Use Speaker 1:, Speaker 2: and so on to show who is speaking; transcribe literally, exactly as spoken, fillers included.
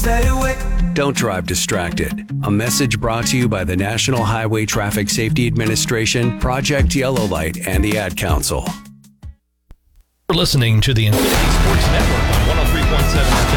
Speaker 1: stay away.
Speaker 2: Don't drive distracted. A message brought to you by the National Highway Traffic Safety Administration, Project Yellow Light, and the Ad Council.
Speaker 3: You're listening to the Infinity Sports Network on one oh three point seven F M.